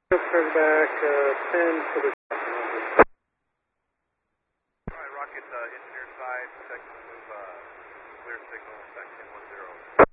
Turn back 10 for the... Alright, Rocket, engineer side, second move, clear signal, section 10.